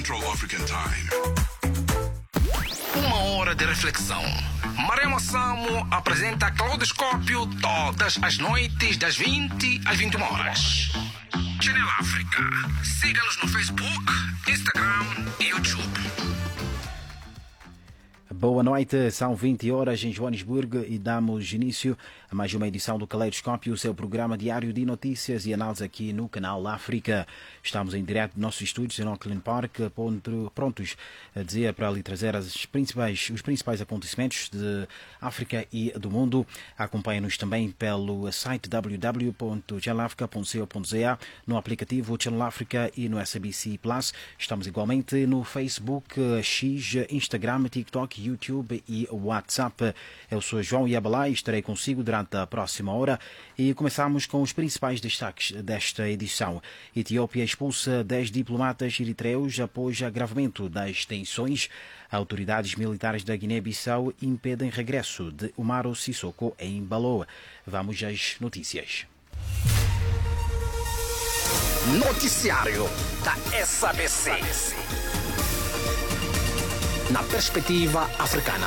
Central African Time. Uma hora de reflexão. Maremo Samo apresenta Claudoscópio todas as noites das 20 às 21 horas. Channel África. Siga-nos no Facebook, Instagram e YouTube. Boa noite, são 20 horas em Joanesburgo e damos início a mais uma edição do Caleidoscópio, seu programa diário de notícias e análise aqui no canal África. Estamos em direto dos nossos estúdios em Auckland Park, prontos a dizer para lhe trazer os principais acontecimentos de África e do mundo. Acompanhe-nos também pelo site www.channelafrica.co.za, no aplicativo Channel África e no SABC Plus. Estamos igualmente no Facebook, X, Instagram, TikTok, YouTube e WhatsApp. Eu sou João Yabalá e estarei consigo durante a próxima hora e começamos com os principais destaques desta edição. Etiópia expulsa 10 diplomatas eritreus após agravamento das tensões. Autoridades militares da Guiné-Bissau impedem regresso de Umaro Sissoko em Baloa. Vamos às notícias. Noticiário da SABC. Na perspectiva africana.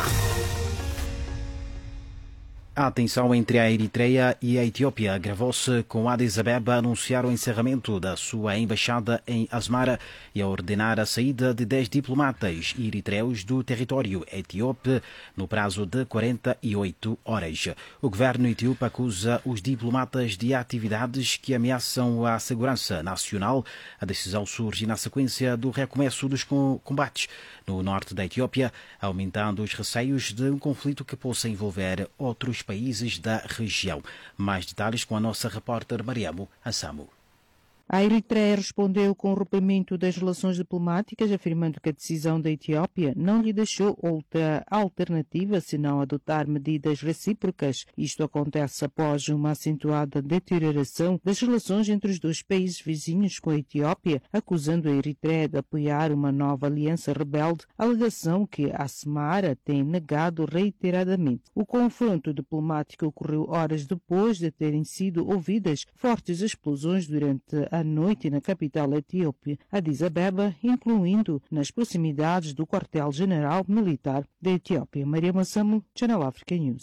A tensão entre a Eritreia e a Etiópia agravou-se com Addis Abeba a anunciar o encerramento da sua embaixada em Asmara e a ordenar a saída de 10 diplomatas eritreus do território etíope no prazo de 48 horas. O governo etíope acusa os diplomatas de atividades que ameaçam a segurança nacional. A decisão surge na sequência do recomeço dos combates no norte da Etiópia, aumentando os receios de um conflito que possa envolver outros países da região. Mais detalhes com a nossa repórter Mariamo Assamo. A Eritreia respondeu com o rompimento das relações diplomáticas, afirmando que a decisão da Etiópia não lhe deixou outra alternativa senão adotar medidas recíprocas. Isto acontece após uma acentuada deterioração das relações entre os dois países vizinhos com a Etiópia, acusando a Eritreia de apoiar uma nova aliança rebelde, alegação que a Asmara tem negado reiteradamente. O confronto diplomático ocorreu horas depois de terem sido ouvidas fortes explosões durante à noite na capital etíope, Addis Abeba, incluindo nas proximidades do quartel-general militar da Etiópia. Maria Massamo, Channel Africa News.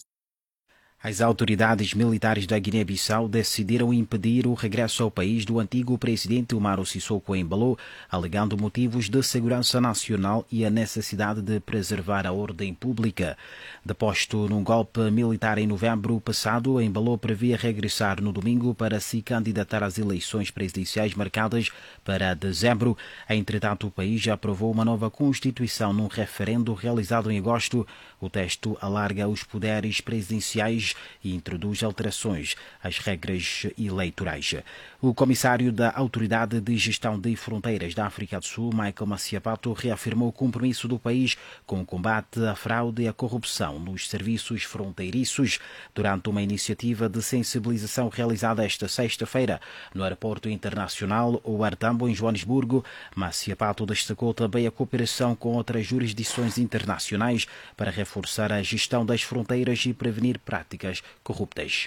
As autoridades militares da Guiné-Bissau decidiram impedir o regresso ao país do antigo presidente Umaro Sissoko Embalo, alegando motivos de segurança nacional e a necessidade de preservar a ordem pública. Deposto num golpe militar em novembro passado, Embalo previa regressar no domingo para se candidatar às eleições presidenciais marcadas para dezembro. Entretanto, o país já aprovou uma nova Constituição num referendo realizado em agosto. O texto alarga os poderes presidenciais e introduz alterações às regras eleitorais. O comissário da Autoridade de Gestão de Fronteiras da África do Sul, Michael Massiapato, reafirmou o compromisso do país com o combate à fraude e à corrupção nos serviços fronteiriços durante uma iniciativa de sensibilização realizada esta sexta-feira no Aeroporto Internacional OR Tambo, em Joanesburgo. Massiapato destacou também a cooperação com outras jurisdições internacionais para reforçar a gestão das fronteiras e prevenir práticas corruptas.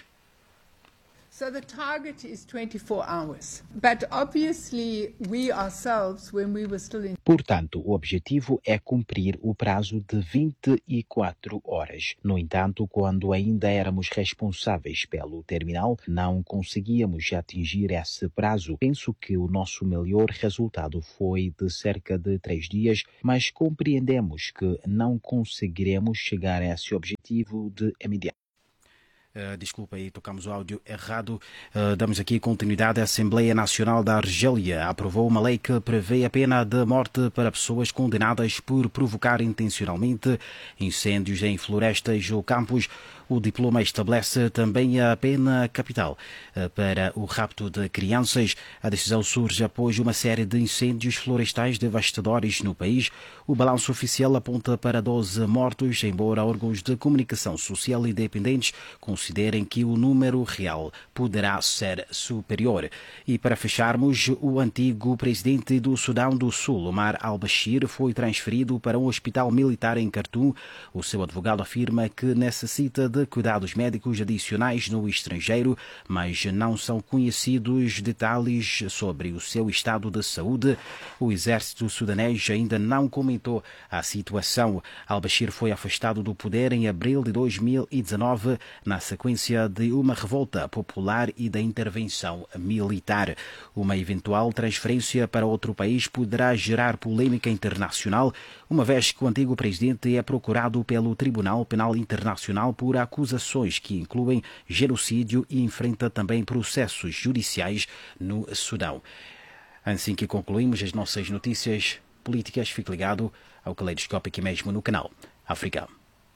So the target is 24 hours. But obviously we ourselves, when we were still in... Portanto, o objetivo é cumprir o prazo de 24 horas. No entanto, quando ainda éramos responsáveis pelo terminal, não conseguíamos atingir esse prazo. Penso que o nosso melhor resultado foi de cerca de 3 dias, mas compreendemos que não conseguiremos chegar a esse objetivo de imediato. Desculpa aí, tocamos o áudio errado. Damos aqui continuidade. A Assembleia Nacional da Argélia aprovou uma lei que prevê a pena de morte para pessoas condenadas por provocar intencionalmente incêndios em florestas ou campos. O diploma estabelece também a pena capital para o rapto de crianças. A decisão surge após uma série de incêndios florestais devastadores no país. O balanço oficial aponta para 12 mortos, embora órgãos de comunicação social independentes considerem que o número real poderá ser superior. E para fecharmos, o antigo presidente do Sudão do Sul, Omar al-Bashir, foi transferido para um hospital militar em Khartoum. O seu advogado afirma que necessita de de cuidados médicos adicionais no estrangeiro, mas não são conhecidos detalhes sobre o seu estado de saúde. O exército sudanês ainda não comentou a situação. Al-Bashir foi afastado do poder em abril de 2019, na sequência de uma revolta popular e da intervenção militar. Uma eventual transferência para outro país poderá gerar polêmica internacional, uma vez que o antigo presidente é procurado pelo Tribunal Penal Internacional por acusações que incluem genocídio e enfrenta também processos judiciais no Sudão. Assim que concluímos as nossas notícias políticas, fique ligado ao Caleidoscópio aqui mesmo no canal África.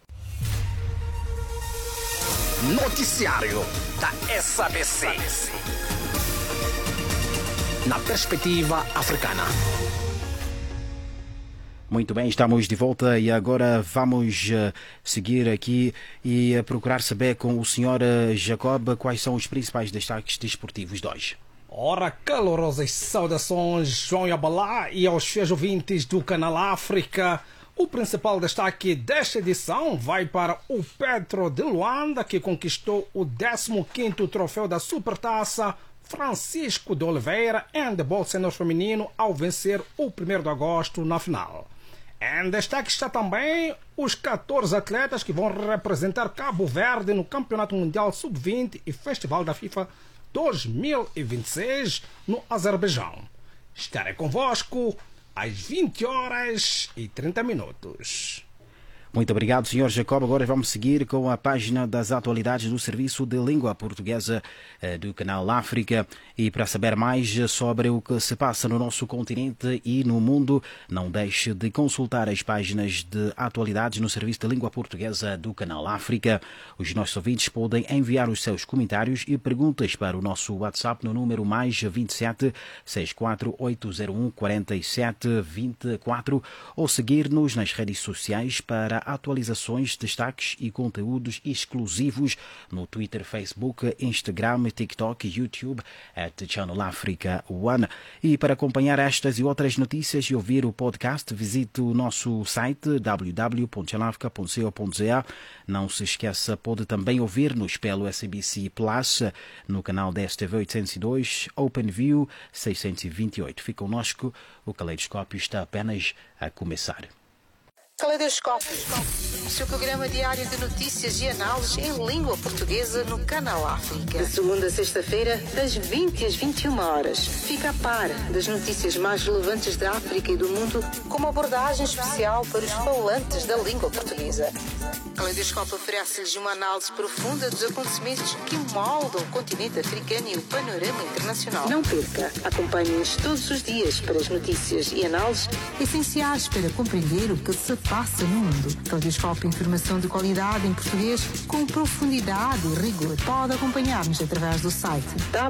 Noticiário da SABC. Na perspectiva africana. Muito bem, estamos de volta e agora vamos seguir aqui e procurar saber com o Sr. Jacob quais são os principais destaques desportivos de hoje. Ora, calorosas saudações, João Yabalá e aos fiéis ouvintes do Canal África. O principal destaque desta edição vai para o Petro de Luanda, que conquistou o 15º troféu da Supertaça Francisco de Oliveira handebol sênior feminino ao vencer o 1º de agosto na final. Em destaque está também os 14 atletas que vão representar Cabo Verde no Campeonato Mundial Sub-20 e Festival da FIFA 2026 no Azerbaijão. Estarei convosco às 20h30. Muito obrigado, Sr. Jacob. Agora vamos seguir com a página das atualidades do Serviço de Língua Portuguesa do Canal África. E para saber mais sobre o que se passa no nosso continente e no mundo, não deixe de consultar as páginas de atualidades no Serviço de Língua Portuguesa do Canal África. Os nossos ouvintes podem enviar os seus comentários e perguntas para o nosso WhatsApp no número mais 27 64801 4724 ou seguir-nos nas redes sociais para atualizações, destaques e conteúdos exclusivos no Twitter, Facebook, Instagram, TikTok e YouTube @Channel Africa One. E para acompanhar estas e outras notícias e ouvir o podcast, visite o nosso site www.channelafrica.co.za. Não se esqueça, pode também ouvir-nos pelo SABC Plus no canal DSTV 802, OpenView 628. Fica conosco, o Caleidoscópio está apenas a começar. Caleidoscópio, o seu programa diário de notícias e análises em língua portuguesa no Canal África. De segunda a sexta-feira, das 20 às 21h. Fica a par das notícias mais relevantes da África e do mundo, com uma abordagem especial para os falantes da língua portuguesa. Caleidoscópio oferece-lhes uma análise profunda dos acontecimentos que moldam o continente africano e o panorama internacional. Não perca, acompanhe-nos todos os dias para as notícias e análises essenciais para compreender o que se passa no mundo. Caleidoscópio, informação de qualidade em português com profundidade e rigor. Pode acompanhar-nos através do site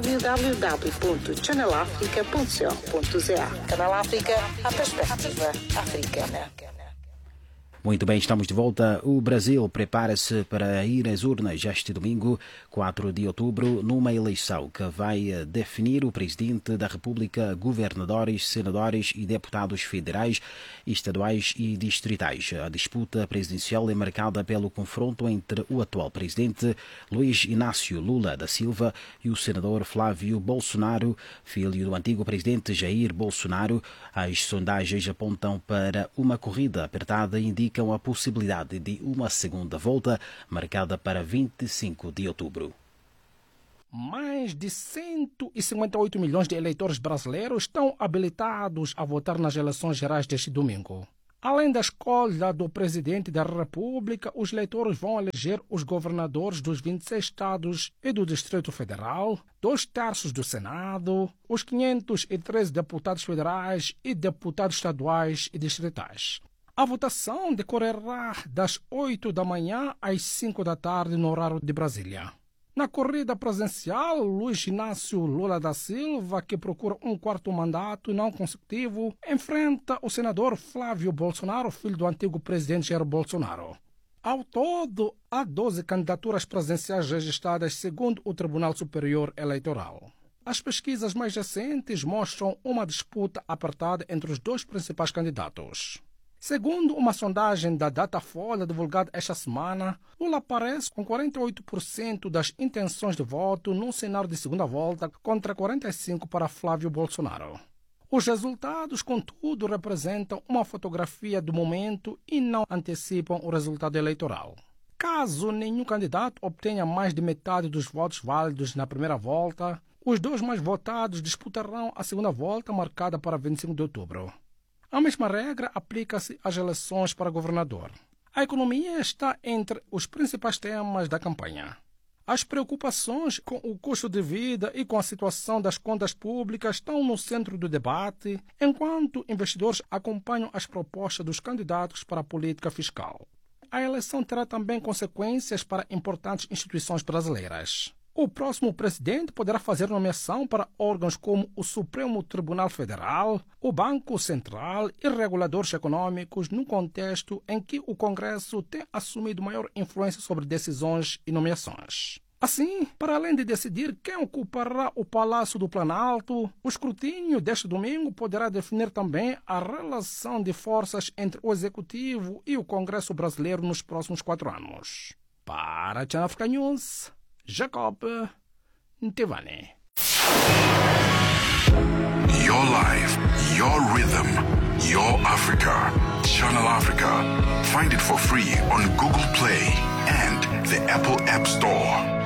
www.channelafrica.co.za. Canal África, a perspectiva africana. Muito bem, estamos de volta. O Brasil prepara-se para ir às urnas este domingo, 4 de outubro, numa eleição que vai definir o presidente da República, governadores, senadores e deputados federais, estaduais e distritais. A disputa presidencial é marcada pelo confronto entre o atual presidente, Luiz Inácio Lula da Silva, e o senador Flávio Bolsonaro, filho do antigo presidente Jair Bolsonaro. As sondagens apontam para uma corrida apertada e indicam a possibilidade de uma segunda volta marcada para 25 de outubro. Mais de 158 milhões de eleitores brasileiros estão habilitados a votar nas eleições gerais deste domingo. Além da escolha do presidente da República, os eleitores vão eleger os governadores dos 26 estados e do Distrito Federal, 2/3 do Senado, os 513 deputados federais e deputados estaduais e distritais. A votação decorrerá das 8 da manhã às 5 da tarde no horário de Brasília. Na corrida presidencial, Luiz Inácio Lula da Silva, que procura um quarto mandato não consecutivo, enfrenta o senador Flávio Bolsonaro, filho do antigo presidente Jair Bolsonaro. Ao todo, há 12 candidaturas presidenciais registradas segundo o Tribunal Superior Eleitoral. As pesquisas mais recentes mostram uma disputa apertada entre os dois principais candidatos. Segundo uma sondagem da Datafolha divulgada esta semana, Lula aparece com 48% das intenções de voto num cenário de segunda volta contra 45% para Flávio Bolsonaro. Os resultados, contudo, representam uma fotografia do momento e não antecipam o resultado eleitoral. Caso nenhum candidato obtenha mais de metade dos votos válidos na primeira volta, os dois mais votados disputarão a segunda volta marcada para 25 de outubro. A mesma regra aplica-se às eleições para governador. A economia está entre os principais temas da campanha. As preocupações com o custo de vida e com a situação das contas públicas estão no centro do debate, enquanto investidores acompanham as propostas dos candidatos para a política fiscal. A eleição terá também consequências para importantes instituições brasileiras. O próximo presidente poderá fazer nomeação para órgãos como o Supremo Tribunal Federal, o Banco Central e reguladores econômicos num contexto em que o Congresso tem assumido maior influência sobre decisões e nomeações. Assim, para além de decidir quem ocupará o Palácio do Planalto, o escrutínio deste domingo poderá definir também a relação de forças entre o Executivo e o Congresso brasileiro nos próximos 4 anos. Para a Channel Africa News, Jacob Ntivane. Your life, your rhythm, your Africa. Channel Africa. Find it for free on Google Play and the Apple App Store.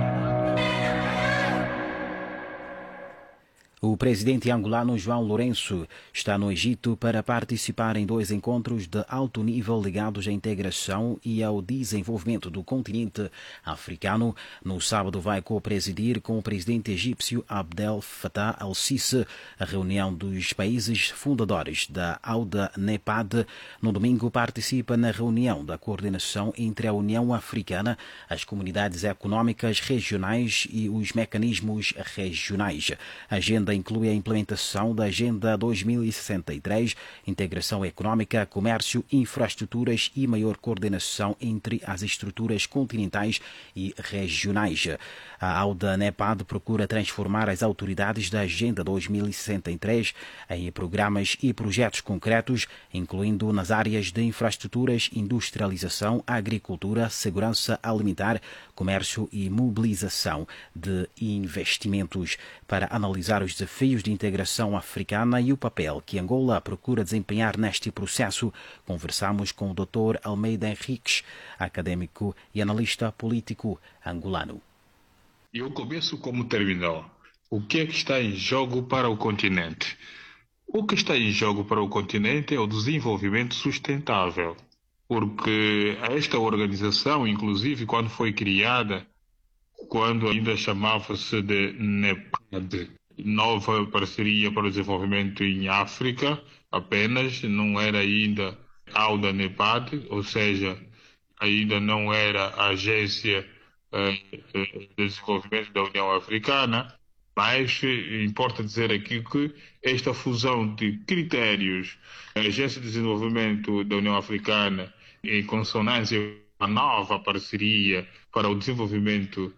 O presidente angolano João Lourenço está no Egito para participar em 2 encontros de alto nível ligados à integração e ao desenvolvimento do continente africano. No sábado vai co-presidir com o presidente egípcio Abdel Fattah al-Sisi a reunião dos países fundadores da AUDA-NEPAD. No domingo participa na reunião da coordenação entre a União Africana, as comunidades econômicas regionais e os mecanismos regionais. A agenda inclui a implementação da Agenda 2063, integração econômica, comércio, infraestruturas e maior coordenação entre as estruturas continentais e regionais. A AUDA-NEPAD procura transformar as autoridades da Agenda 2063 em programas e projetos concretos, incluindo nas áreas de infraestruturas, industrialização, agricultura, segurança alimentar, comércio e mobilização de investimentos. Para analisar os desafios de integração africana e o papel que Angola procura desempenhar neste processo, conversamos com o Dr. Almeida Henriques, académico e analista político angolano. Eu começo como terminou. O que é que está em jogo para o continente? O que está em jogo para o continente é o desenvolvimento sustentável, porque esta organização, inclusive quando foi criada, quando ainda chamava-se de NEPAD, Nova Parceria para o Desenvolvimento em África, apenas, não era ainda AUDA-NEPAD, ou seja, ainda não era a Agência de Desenvolvimento da União Africana, mas importa dizer aqui que esta fusão de critérios, a Agência de Desenvolvimento da União Africana, em consonância com a nova parceria para o desenvolvimento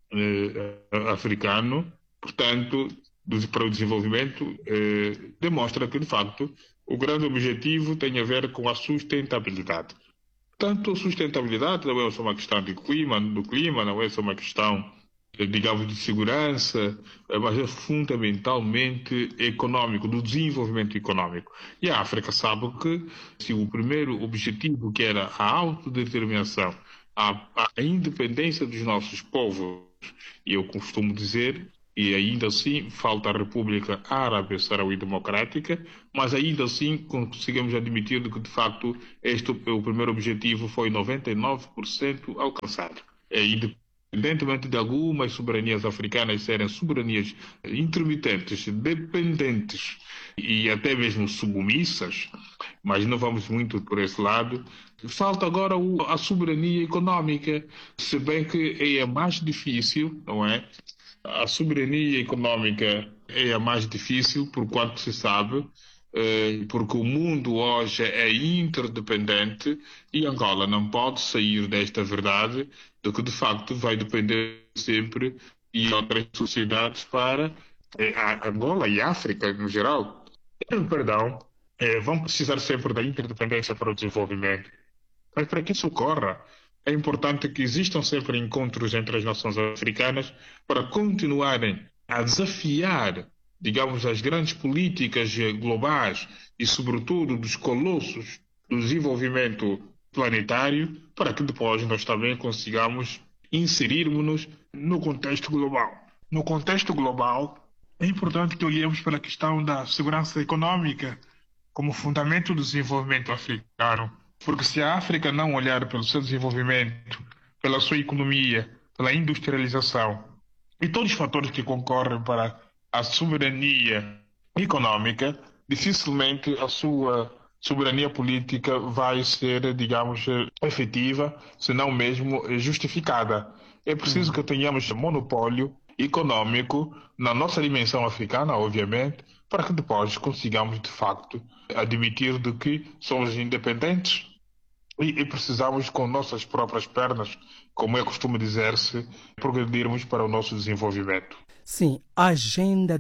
africano, portanto, para o desenvolvimento, demonstra que, de facto, o grande objetivo tem a ver com a sustentabilidade. Portanto, a sustentabilidade não é só uma questão do clima, não é só uma questão, digamos, de segurança, mas é fundamentalmente econômico, do desenvolvimento econômico. E a África sabe que se o primeiro objetivo, que era a autodeterminação, a independência dos nossos povos, e eu costumo dizer, e ainda assim falta a República Árabe Saharaui Democrática, mas ainda assim conseguimos admitir que, de facto, o primeiro objetivo foi 99% alcançado. Independentemente de algumas soberanias africanas serem soberanias intermitentes, dependentes e até mesmo submissas, mas não vamos muito por esse lado. Falta agora a soberania econômica, se bem que é a mais difícil, não é? A soberania econômica é a mais difícil, por quanto se sabe, porque o mundo hoje é interdependente e Angola não pode sair desta verdade de que, de facto, vai depender sempre de outras sociedades para Angola e África, no geral, vão precisar sempre da interdependência para o desenvolvimento. Mas para que isso ocorra, é importante que existam sempre encontros entre as nações africanas para continuarem a desafiar, digamos, as grandes políticas globais e, sobretudo, dos colossos do desenvolvimento planetário, para que depois nós também consigamos inserirmos-nos no contexto global. No contexto global, é importante que olhemos para a questão da segurança econômica como fundamento do desenvolvimento africano. Porque se a África não olhar pelo seu desenvolvimento, pela sua economia, pela industrialização e todos os fatores que concorrem para a soberania econômica, dificilmente a sua soberania política vai ser, digamos, efetiva, se não mesmo justificada. É preciso que tenhamos monopólio econômico na nossa dimensão africana, obviamente, para que depois consigamos, de facto, admitir de que somos independentes e precisamos, com nossas próprias pernas, como é costume dizer-se, progredirmos para o nosso desenvolvimento. Sim, a Agenda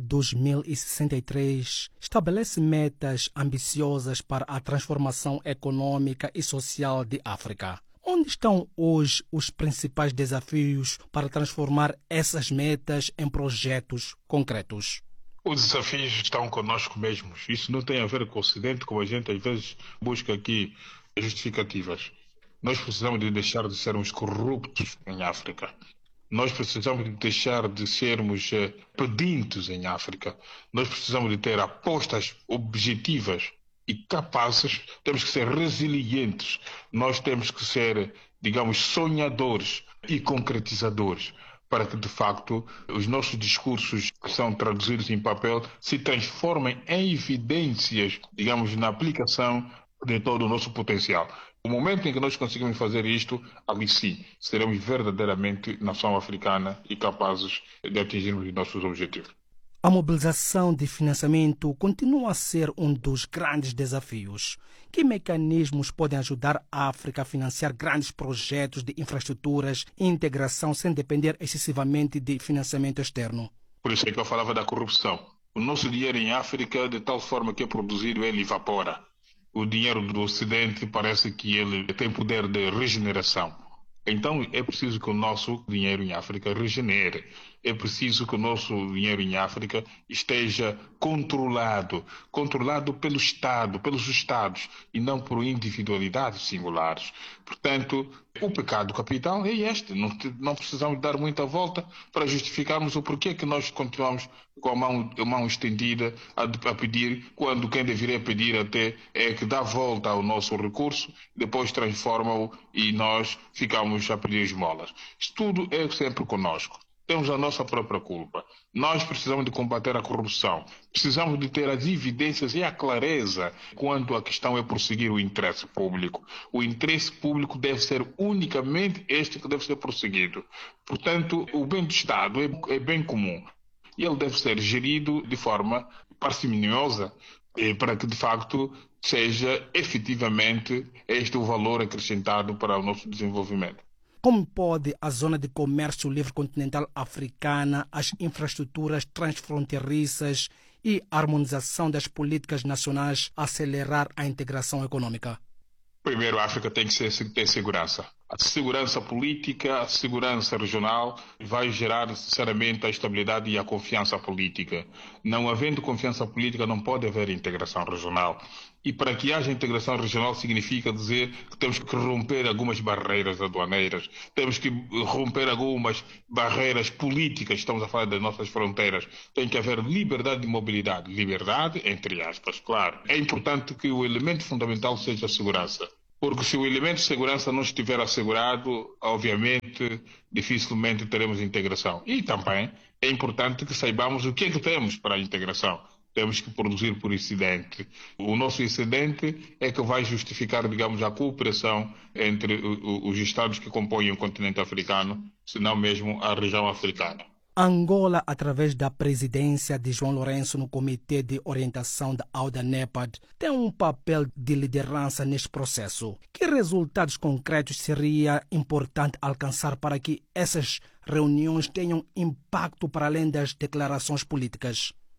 2063 estabelece metas ambiciosas para a transformação econômica e social de África. Onde estão hoje os principais desafios para transformar essas metas em projetos concretos? Os desafios estão conosco mesmos. Isso não tem a ver com o Ocidente, como a gente às vezes busca aqui justificativas. Nós precisamos de deixar de sermos corruptos em África. Nós precisamos de deixar de sermos pedintes em África. Nós precisamos de ter apostas objetivas e capazes. Temos que ser resilientes. Nós temos que ser, digamos, sonhadores e concretizadores, para que, de facto, os nossos discursos que são traduzidos em papel se transformem em evidências, digamos, na aplicação de todo o nosso potencial. O momento em que nós conseguimos fazer isto, ali sim, seremos verdadeiramente nação africana e capazes de atingirmos os nossos objetivos. A mobilização de financiamento continua a ser um dos grandes desafios. Que mecanismos podem ajudar a África a financiar grandes projetos de infraestruturas e integração sem depender excessivamente de financiamento externo? Por isso é que eu falava da corrupção. O nosso dinheiro em África, de tal forma que é produzido, ele evapora. O dinheiro do Ocidente parece que ele tem poder de regeneração. Então é preciso que o nosso dinheiro em África regenere. É preciso que o nosso dinheiro em África esteja controlado pelo Estado, pelos Estados, e não por individualidades singulares. Portanto, o pecado capital é este. Não precisamos dar muita volta para justificarmos o porquê que nós continuamos com a mão estendida a pedir, quando quem deveria pedir até é que dá volta ao nosso recurso, depois transforma-o e nós ficamos a pedir esmolas. Isto tudo é sempre conosco. Temos a nossa própria culpa. Nós precisamos de combater a corrupção. Precisamos de ter as evidências e a clareza quando a questão é prosseguir o interesse público. O interesse público deve ser unicamente este que deve ser prosseguido. Portanto, o bem do Estado é bem comum. E ele deve ser gerido de forma parcimoniosa para que, de facto, seja efetivamente este o valor acrescentado para o nosso desenvolvimento. Como pode a Zona de Comércio Livre Continental Africana, as infraestruturas transfronteiriças e a harmonização das políticas nacionais acelerar a integração econômica? Primeiro, a África tem que ter segurança. A segurança política, a segurança regional vai gerar necessariamente a estabilidade e a confiança política. Não havendo confiança política, não pode haver integração regional. E para que haja integração regional significa dizer que temos que romper algumas barreiras aduaneiras, temos que romper algumas barreiras políticas, estamos a falar das nossas fronteiras. Tem que haver liberdade de mobilidade. Liberdade, entre aspas, claro. É importante que o elemento fundamental seja a segurança. Porque se o elemento de segurança não estiver assegurado, obviamente, dificilmente teremos integração. E também é importante que saibamos o que é que temos para a integração. Temos que produzir por excedente. O nosso excedente é que vai justificar, digamos, a cooperação entre os Estados que compõem o continente africano, se não mesmo a região africana. Angola, através da presidência de João Lourenço no Comitê de Orientação da AUDA-NEPAD, tem um papel de liderança neste processo. Que resultados concretos seria importante alcançar para que essas reuniões tenham impacto para além das declarações políticas?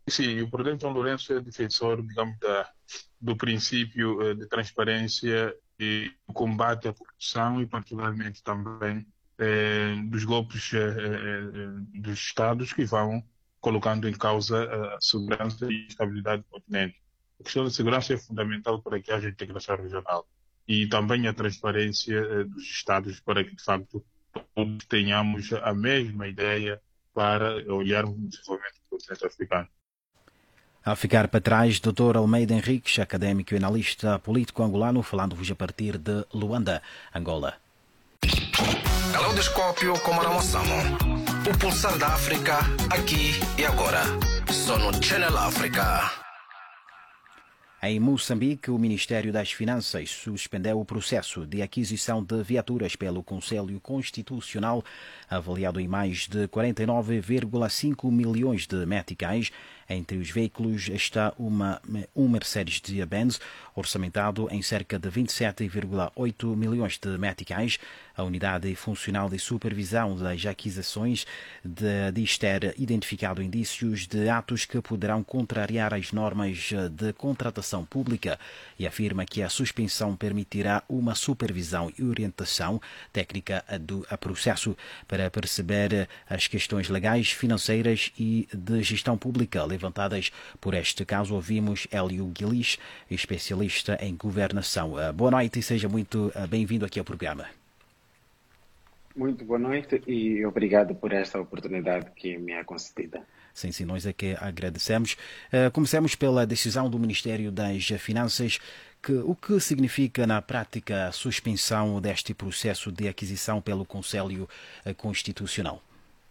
Sim, o presidente João Lourenço é defensor, digamos, do princípio de transparência e do combate à corrupção e, particularmente, também dos golpes dos Estados que vão colocando em causa a segurança e estabilidade do continente. A questão da segurança é fundamental para que haja integração regional e também a transparência dos Estados para que, de facto, todos tenhamos a mesma ideia para olharmos o desenvolvimento do continente africano. A ficar para trás, Dr. Almeida Henriques, académico e analista político angolano, falando-vos a partir de Luanda, Angola. Caleidoscópio com Maremo Samo. O pulsar da África, aqui e agora. Só no Channel África. Em Moçambique, o Ministério das Finanças suspendeu o processo de aquisição de viaturas pelo Conselho Constitucional, avaliado em mais de 49,5 milhões de meticais. Entre os veículos está um Mercedes-Benz, orçamentado em cerca de 27,8 milhões de meticais. A unidade funcional de supervisão das aquisições diz ter identificado indícios de atos que poderão contrariar as normas de contratação pública e afirma que a suspensão permitirá uma supervisão e orientação técnica do processo para perceber as questões legais, financeiras e de gestão pública levantadas por este caso. Ouvimos Hélio Guilis, especialista em governação. Boa noite e seja muito bem-vindo aqui ao programa. Muito boa noite e obrigado por esta oportunidade que me é concedida. Sim, nós é que agradecemos. Comecemos pela decisão do Ministério das Finanças. O que significa na prática a suspensão deste processo de aquisição pelo Conselho Constitucional?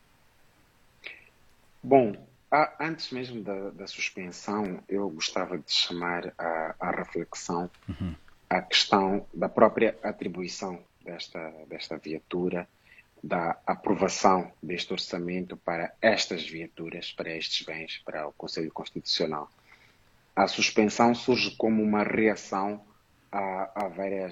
Bom, antes mesmo da suspensão, eu gostava de chamar à reflexão a questão da própria atribuição desta viatura, da aprovação deste orçamento para estas viaturas, para estes bens, para o Conselho Constitucional. A suspensão surge como uma reação a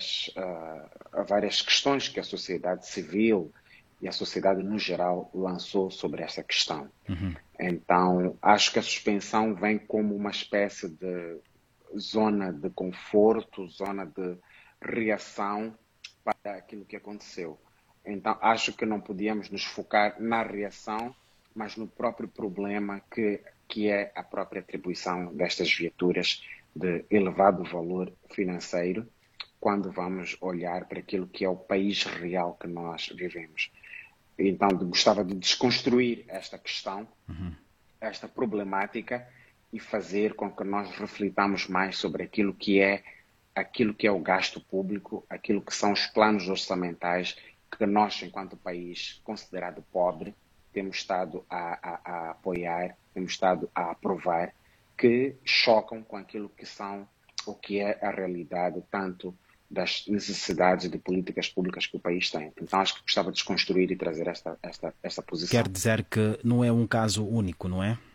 várias questões que a sociedade civil e a sociedade no geral lançou sobre essa questão. Então, acho que a suspensão vem como uma espécie de zona de conforto, zona de reação para aquilo que aconteceu. Então, acho que não podíamos nos focar na reação, mas no próprio problema que é a própria atribuição destas viaturas de elevado valor financeiro quando vamos olhar para aquilo que é o país real que nós vivemos. Então, gostava de desconstruir esta questão, esta problemática e fazer com que nós reflitamos mais sobre aquilo que é o gasto público, aquilo que são os planos orçamentais que nós, enquanto país considerado pobre, temos estado a apoiar, temos estado a aprovar, que chocam com aquilo que é a realidade, tanto das necessidades de políticas públicas que o país tem. Então, acho que gostava de desconstruir e trazer esta posição. Quer dizer que não é um caso único, não é?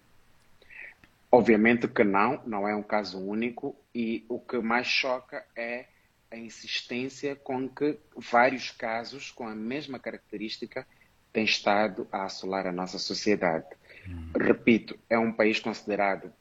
Obviamente que não é um caso único, e o que mais choca é a insistência com que vários casos com a mesma característica têm estado a assolar a nossa sociedade. Repito, é um país considerado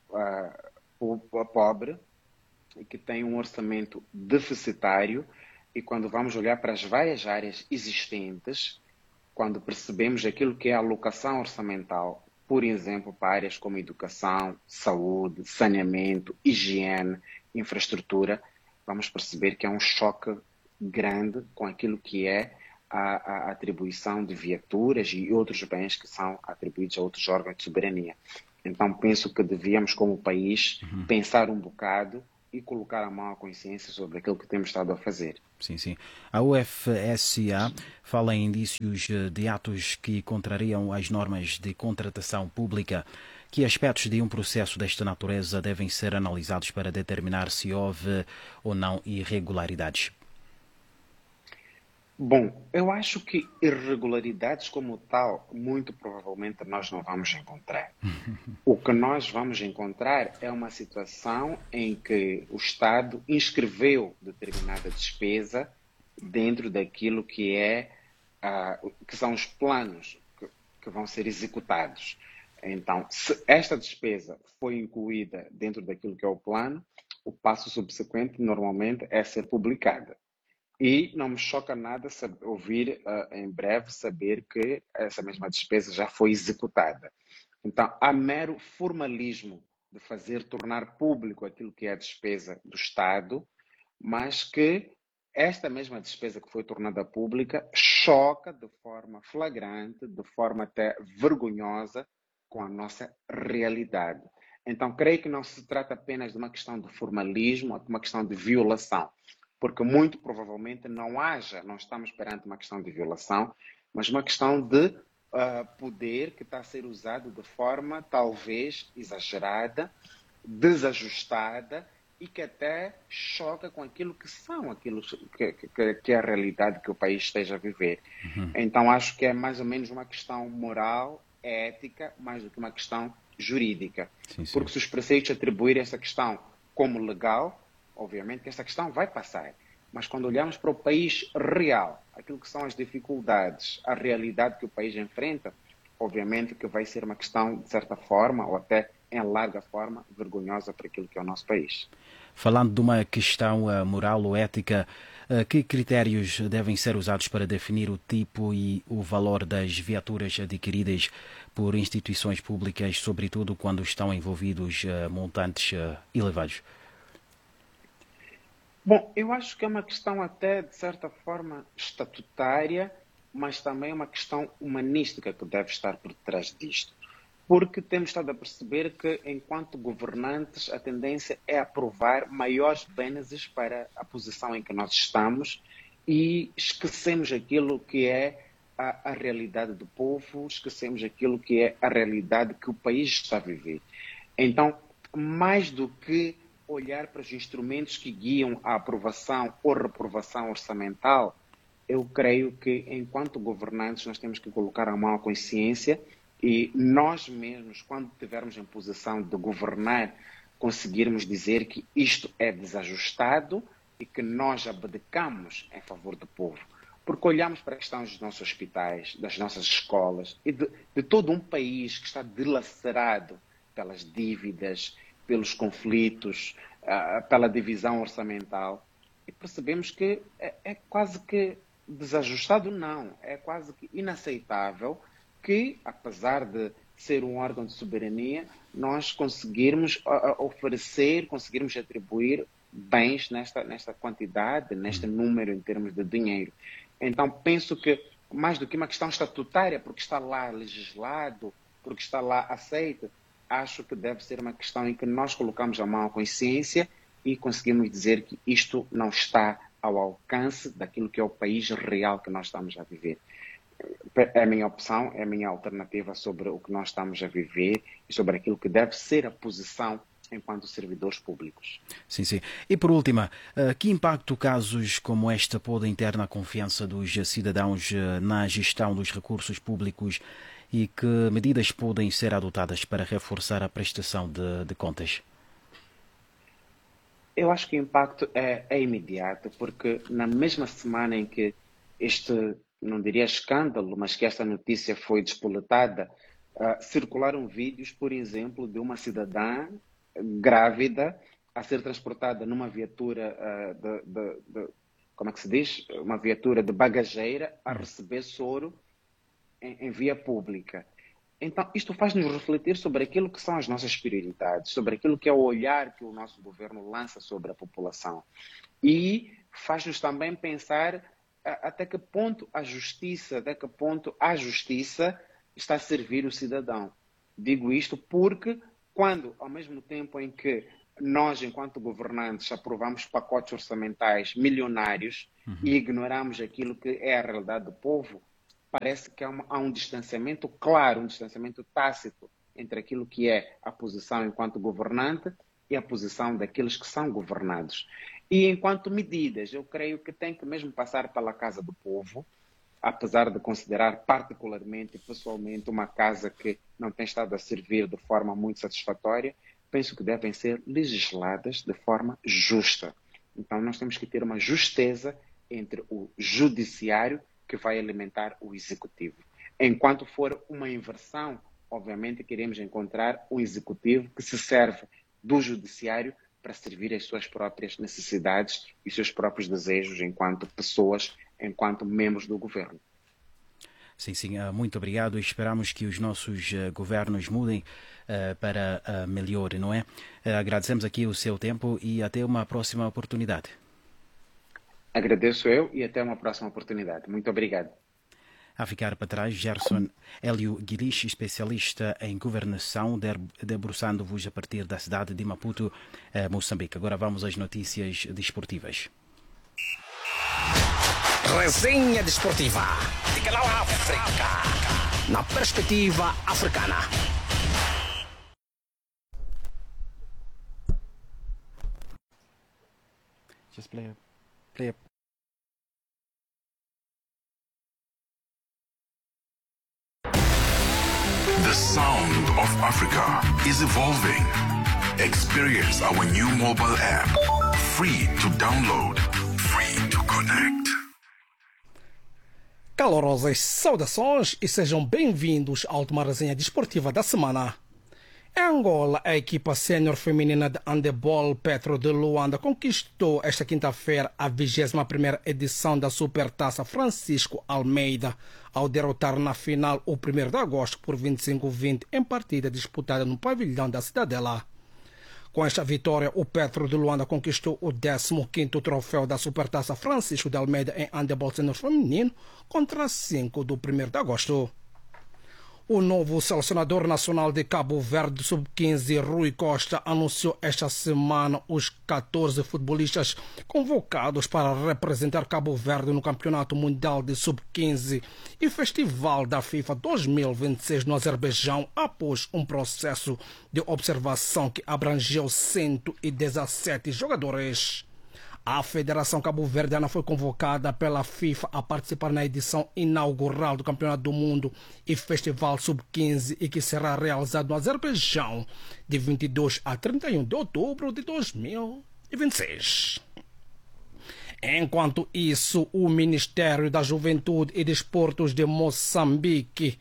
pobre e que tem um orçamento deficitário, e quando vamos olhar para as várias áreas existentes, quando percebemos aquilo que é a alocação orçamental, por exemplo, para áreas como educação, saúde, saneamento, higiene, infraestrutura, vamos perceber que é um choque grande com aquilo que é a atribuição de viaturas e outros bens que são atribuídos a outros órgãos de soberania. Então, penso que devíamos, como país, pensar um bocado e colocar a mão à consciência sobre aquilo que temos estado a fazer. Sim. A UFSA fala em indícios de atos que contrariam as normas de contratação pública. Que aspectos de um processo desta natureza devem ser analisados para determinar se houve ou não irregularidades? Bom, eu acho que irregularidades como tal, muito provavelmente nós não vamos encontrar. O que nós vamos encontrar é uma situação em que o Estado inscreveu determinada despesa dentro daquilo que são os planos que vão ser executados. Então, se esta despesa foi incluída dentro daquilo que é o plano, o passo subsequente normalmente é ser publicada. E não me choca nada ouvir em breve saber que essa mesma despesa já foi executada. Então, há mero formalismo de tornar público aquilo que é a despesa do Estado, mas que esta mesma despesa que foi tornada pública choca de forma flagrante, de forma até vergonhosa, com a nossa realidade. Então, creio que não se trata apenas de uma questão de formalismo, ou de uma questão de violação, porque muito provavelmente não estamos perante uma questão de violação, mas uma questão de poder que está a ser usado de forma talvez exagerada, desajustada e que até choca com aquilo que é a realidade que o país esteja a viver. Então acho que é mais ou menos uma questão moral, ética, mais do que uma questão jurídica. Sim, sim. Porque se os preceitos atribuírem essa questão como legal, obviamente que essa questão vai passar. Mas quando olhamos para o país real, aquilo que são as dificuldades, a realidade que o país enfrenta, obviamente que vai ser uma questão, de certa forma, ou até em larga forma, vergonhosa para aquilo que é o nosso país. Falando de uma questão moral ou ética, que critérios devem ser usados para definir o tipo e o valor das viaturas adquiridas por instituições públicas, sobretudo quando estão envolvidos montantes elevados? Bom, eu acho que é uma questão até, de certa forma, estatutária, mas também uma questão humanística que deve estar por trás disto. Porque temos estado a perceber que, enquanto governantes, a tendência é aprovar maiores bênus para a posição em que nós estamos e esquecemos aquilo que é a realidade do povo, esquecemos aquilo que é a realidade que o país está a viver. Então, mais do que olhar para os instrumentos que guiam a aprovação ou reprovação orçamental, eu creio que, enquanto governantes, nós temos que colocar a mão à consciência e nós mesmos, quando estivermos em posição de governar, conseguirmos dizer que isto é desajustado e que nós abdicamos em favor do povo. Porque olhamos para a questão dos nossos hospitais, das nossas escolas e de todo um país que está dilacerado pelas dívidas, pelos conflitos, pela divisão orçamental. E percebemos que é quase que desajustado, não. É quase que inaceitável que, apesar de ser um órgão de soberania, nós conseguirmos oferecer, conseguirmos atribuir bens nesta quantidade, neste número em termos de dinheiro. Então, penso que, mais do que uma questão estatutária, porque está lá legislado, porque está lá aceito, acho que deve ser uma questão em que nós colocamos a mão à consciência e conseguimos dizer que isto não está ao alcance daquilo que é o país real que nós estamos a viver. É a minha opção, é a minha alternativa sobre o que nós estamos a viver e sobre aquilo que deve ser a posição enquanto servidores públicos. Sim, sim. E por último, que impacto casos como esta podem ter na confiança dos cidadãos na gestão dos recursos públicos e que medidas podem ser adotadas para reforçar a prestação de contas? Eu acho que o impacto é imediato, porque na mesma semana em que este, não diria escândalo, mas que esta notícia foi despoletada, circularam vídeos, por exemplo, de uma cidadã grávida a ser transportada numa viatura como é que se diz? Uma viatura de bagageira a receber soro em via pública. Então, isto faz-nos refletir sobre aquilo que são as nossas prioridades, sobre aquilo que é o olhar que o nosso governo lança sobre a população. E faz-nos também pensar até que ponto a justiça está a servir o cidadão. Digo isto porque quando, ao mesmo tempo em que nós, enquanto governantes, aprovamos pacotes orçamentais milionários e ignoramos aquilo que é a realidade do povo, parece que há um distanciamento claro, um distanciamento tácito entre aquilo que é a posição enquanto governante e a posição daqueles que são governados. E enquanto medidas, eu creio que tem que mesmo passar pela Casa do Povo, apesar de considerar particularmente e pessoalmente uma casa que não tem estado a servir de forma muito satisfatória, penso que devem ser legisladas de forma justa. Então nós temos que ter uma justeza entre o judiciário que vai alimentar o executivo. Enquanto for uma inversão, obviamente queremos encontrar um executivo que se serve do judiciário para servir as suas próprias necessidades e seus próprios desejos enquanto pessoas, enquanto membros do governo. Sim, muito obrigado. Esperamos que os nossos governos mudem para melhor, não é? Agradecemos aqui o seu tempo e até uma próxima oportunidade. Agradeço eu e até uma próxima oportunidade. Muito obrigado. A ficar para trás, Gerson Hélio Guilich, especialista em governação, debruçando-vos a partir da cidade de Maputo, Moçambique. Agora vamos às notícias desportivas. Resenha desportiva de Canal África, na perspectiva africana. Just play up. The sound of Africa is evolving. Experience our new mobile app. Free to download, free to connect. Calorosas saudações e sejam bem-vindos à última resenha desportiva da semana. Em Angola, a equipa sénior feminina de handebol Petro de Luanda conquistou esta quinta-feira a 21ª edição da Supertaça Francisco Almeida, ao derrotar na final o 1º de agosto por 25-20 em partida disputada no pavilhão da Cidadela. Com esta vitória, o Petro de Luanda conquistou o 15º troféu da Supertaça Francisco de Almeida em handebol sénior feminino contra 5 do 1º de agosto. O novo selecionador nacional de Cabo Verde Sub-15, Rui Costa, anunciou esta semana os 14 futebolistas convocados para representar Cabo Verde no Campeonato Mundial de Sub-15 e Festival da FIFA 2026 no Azerbaijão, após um processo de observação que abrangeu 117 jogadores. A Federação Cabo-Verdiana foi convocada pela FIFA a participar na edição inaugural do Campeonato do Mundo e Festival Sub-15 e que será realizado no Azerbaijão de 22 a 31 de outubro de 2026. Enquanto isso, o Ministério da Juventude e Desportos de Moçambique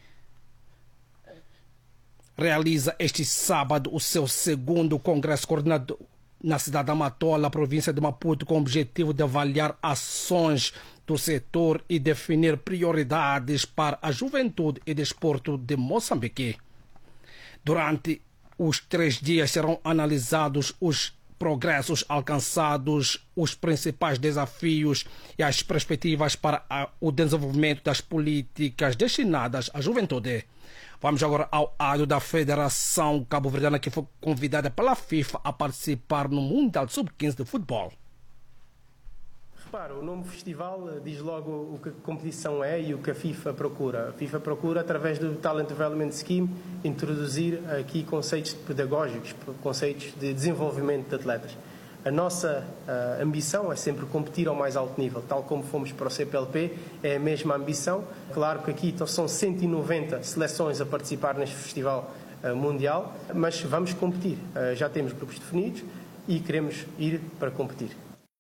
realiza este sábado o seu segundo Congresso Coordenador na cidade de Matola, província de Maputo, com o objetivo de avaliar ações do setor e definir prioridades para a juventude e desporto de Moçambique. Durante os 3 dias serão analisados os progressos alcançados, os principais desafios e as perspectivas para o desenvolvimento das políticas destinadas à juventude. Vamos agora ao lado da Federação Cabo-Verdiana, que foi convidada pela FIFA a participar no Mundial Sub-15 de futebol. Repara, o nome festival diz logo o que a competição é e o que a FIFA procura. A FIFA procura, através do Talent Development Scheme, introduzir aqui conceitos pedagógicos, conceitos de desenvolvimento de atletas. A nossa ambição é sempre competir ao mais alto nível, tal como fomos para o CPLP, é a mesma ambição. Claro que aqui são 190 seleções a participar neste festival mundial, mas vamos competir. Já temos grupos definidos e queremos ir para competir.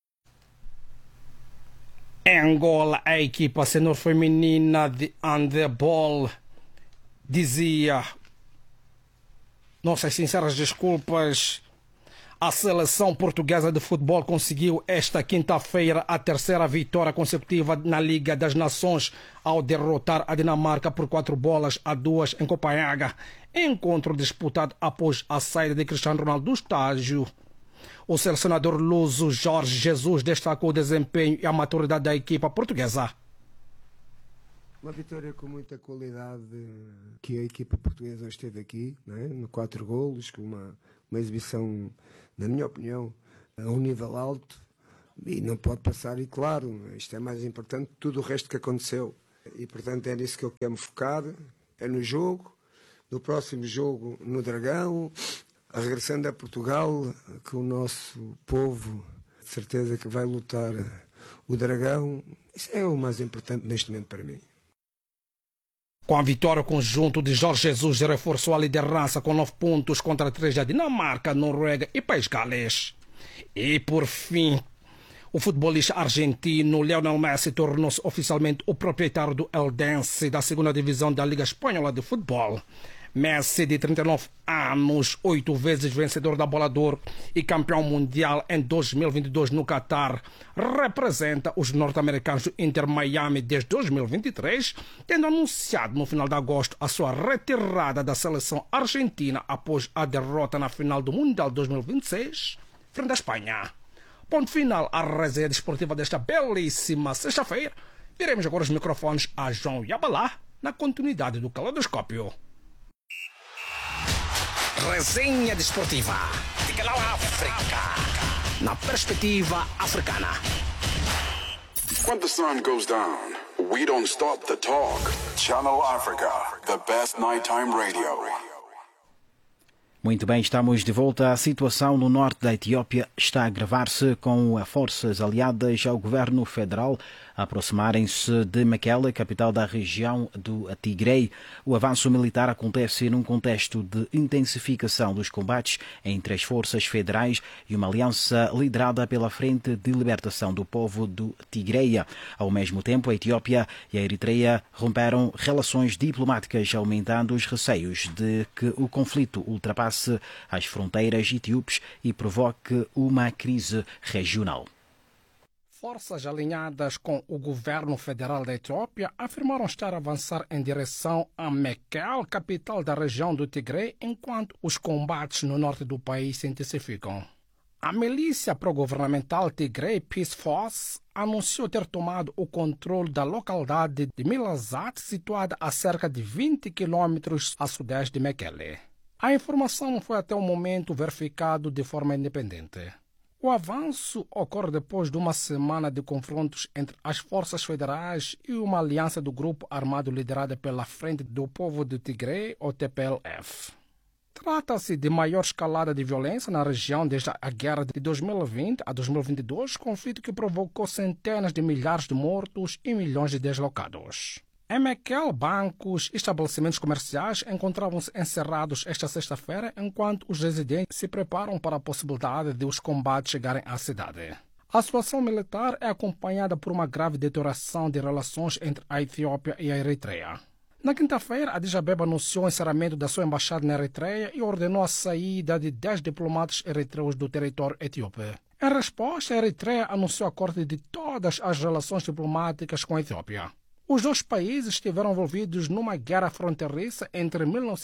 Em Angola, a equipa sénior feminina de handebol dizia nossas sinceras desculpas. A seleção portuguesa de futebol conseguiu esta quinta-feira a 3ª vitória consecutiva na Liga das Nações ao derrotar a Dinamarca por 4-2 em Copenhaga, encontro disputado após a saída de Cristiano Ronaldo do estádio. O selecionador luso Jorge Jesus destacou o desempenho e a maturidade da equipa portuguesa. Uma vitória com muita qualidade que a equipa portuguesa esteve aqui, né? No 4 golos, com uma exibição, na minha opinião, a um nível alto e não pode passar. E claro, isto é mais importante que tudo o resto que aconteceu. E portanto é nisso que eu quero me focar, é no jogo, no próximo jogo no Dragão, regressando a Portugal, que o nosso povo, de certeza que vai lutar o Dragão. Isso é o mais importante neste momento para mim. Com a vitória, o conjunto de Jorge Jesus reforçou a liderança com 9 pontos contra 3 da Dinamarca, Noruega e País Gales. E por fim, o futebolista argentino Lionel Messi tornou-se oficialmente o proprietário do Eldense da 2ª divisão da Liga Espanhola de Futebol. Messi, de 39 anos, 8 vezes vencedor da Bola de Ouro e campeão mundial em 2022 no Qatar, representa os norte-americanos do Inter Miami desde 2023, tendo anunciado no final de agosto a sua retirada da seleção argentina após a derrota na final do Mundial 2026, frente à Espanha. Ponto final à resenha desportiva desta belíssima sexta-feira. Viremos agora os microfones a João Yabalá, na continuidade do Caleidoscópio. Resenha desportiva de Canal África, na perspectiva africana. When the sun goes down, we don't stop the talk. Channel Africa, the best nighttime radio. Muito bem, estamos de volta. A situação no norte da Etiópia está a agravar-se, com forças aliadas ao governo federal a aproximarem-se de Mekelle, capital da região do Tigray. O avanço militar acontece num contexto de intensificação dos combates entre as forças federais e uma aliança liderada pela Frente de Libertação do Povo do Tigray. Ao mesmo tempo, a Etiópia e a Eritreia romperam relações diplomáticas, aumentando os receios de que o conflito ultrapasse as fronteiras etíopes e provoque uma crise regional. Forças alinhadas com o governo federal da Etiópia afirmaram estar a avançar em direção a Mekelle, capital da região do Tigray, enquanto os combates no norte do país se intensificam. A milícia pró-governamental Tigray Peace Force anunciou ter tomado o controle da localidade de Milazat, situada a cerca de 20 quilômetros a sudeste de Mekelle. A informação não foi até o momento verificada de forma independente. O avanço ocorre depois de uma semana de confrontos entre as forças federais e uma aliança do grupo armado liderada pela Frente do Povo do Tigray, ou TPLF. Trata-se de maior escalada de violência na região desde a guerra de 2020 a 2022, conflito que provocou centenas de milhares de mortos e milhões de deslocados. Em Mekelle, bancos e estabelecimentos comerciais encontravam-se encerrados esta sexta-feira, enquanto os residentes se preparam para a possibilidade de os combates chegarem à cidade. A situação militar é acompanhada por uma grave deterioração de relações entre a Etiópia e a Eritreia. Na quinta-feira, Addis Abeba anunciou o encerramento da sua embaixada na Eritreia e ordenou a saída de 10 diplomatas eritreus do território etíope. Em resposta, a Eritreia anunciou a corte de todas as relações diplomáticas com a Etiópia. Os dois países estiveram envolvidos numa guerra fronteiriça entre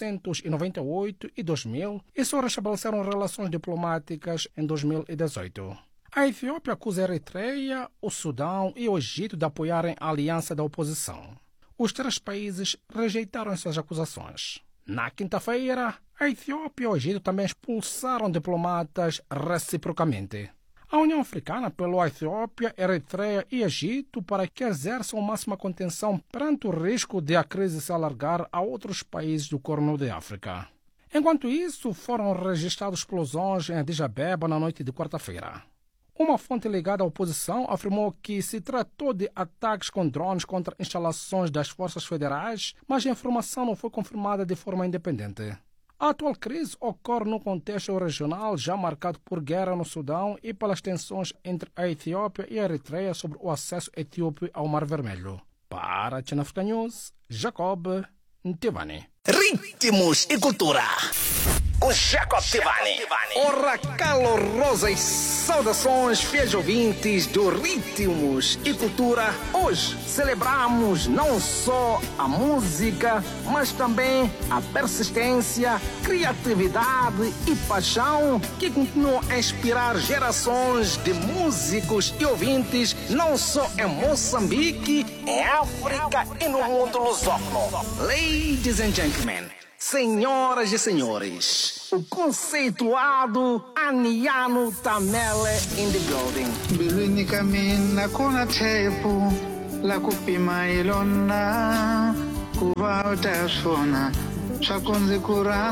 1998 e 2000 e só restabeleceram relações diplomáticas em 2018. A Etiópia acusa a Eritreia, o Sudão e o Egito de apoiarem a aliança da oposição. Os três países rejeitaram essas acusações. Na quinta-feira, a Etiópia e o Egito também expulsaram diplomatas reciprocamente. A União Africana apelou à Etiópia, Eritreia e Egito para que exerçam máxima contenção perante o risco de a crise se alargar a outros países do Corno de África. Enquanto isso, foram registradas explosões em Addis Abeba na noite de quarta-feira. Uma fonte ligada à oposição afirmou que se tratou de ataques com drones contra instalações das forças federais, mas a informação não foi confirmada de forma independente. A atual crise ocorre num contexto regional já marcado por guerra no Sudão e pelas tensões entre a Etiópia e a Eritreia sobre o acesso etíope ao Mar Vermelho. Para a Channel Africa News, Jacob Ntivani. Ritmos e cultura com Jacob Ntivani. Ora, calorosas saudações, fiéis ouvintes do Ritmos e Cultura. Hoje celebramos não só a música, mas também a persistência, criatividade e paixão que continuam a inspirar gerações de músicos e ouvintes, não só em Moçambique, em África e no mundo lusófono. Ladies and gentlemen, senhoras e senhores, o conceituado Aniano Tamele in the building. Bilwini kamina kuna tepu la kupima ilona kuva utasona shakunzi kurana